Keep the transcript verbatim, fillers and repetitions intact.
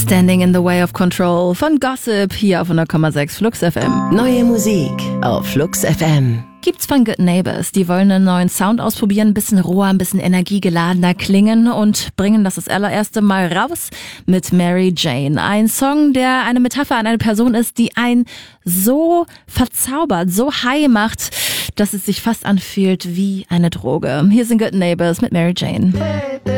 Standing in the Way of Control von Gossip hier auf hundert Komma sechs Flux F M. Neue Musik auf Flux F M. Gibt's von Good Neighbors. Die wollen einen neuen Sound ausprobieren, ein bisschen roher, ein bisschen energiegeladener klingen und bringen das das allererste Mal raus mit Mary Jane. Ein Song, der eine Metapher an eine Person ist, die einen so verzaubert, so high macht, dass es sich fast anfühlt wie eine Droge. Hier sind Good Neighbors mit Mary Jane.